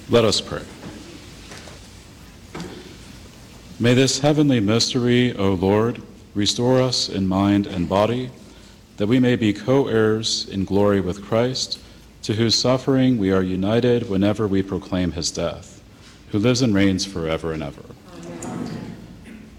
Let us pray. May this heavenly mystery, O Lord, restore us in mind and body, that we may be co-heirs in glory with Christ, to whose suffering we are united whenever we proclaim his death, who lives and reigns forever and ever.